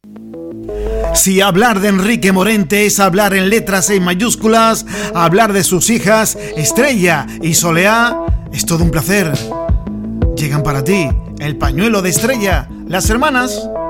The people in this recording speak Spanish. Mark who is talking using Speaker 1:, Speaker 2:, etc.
Speaker 1: Si hablar de Enrique Morente es hablar en letras en mayúsculas, hablar de sus hijas Estrella y Soleá es todo un placer. Llegan para ti el pañuelo de Estrella, las hermanas.